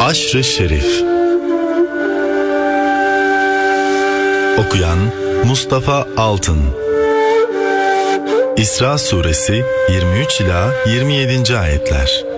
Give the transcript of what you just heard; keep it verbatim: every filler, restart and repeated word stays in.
Aşr-ı Şerif. Okuyan Mustafa Altın. İsra Suresi yirmi üç ila yirmi yedinci ayetler.